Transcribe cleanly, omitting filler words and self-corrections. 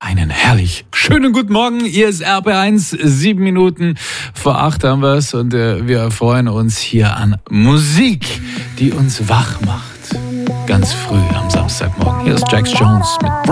einen herrlich schönen guten Morgen. Hier ist RP1, 7 Minuten vor 8 haben wir es und wir freuen uns hier an Musik, die uns wach macht. Ganz früh am Samstagmorgen. Hier ist Jax Jones mit